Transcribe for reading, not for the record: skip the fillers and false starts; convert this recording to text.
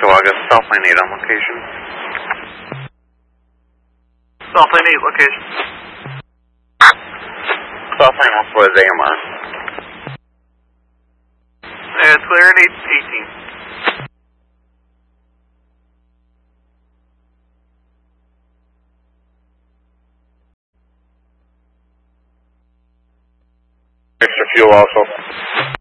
to August, Southline 8 on location. Southline 8 location. Southline 1 for AMR. It's clear at 18. Extra fuel also.